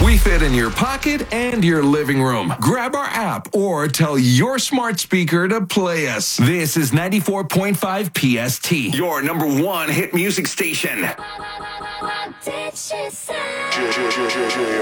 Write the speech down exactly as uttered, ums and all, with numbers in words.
We fit in your pocket and your living room. Grab our app or tell your smart speaker to play us. This is ninety-four point five P S T, your number one hit music station. What did she say?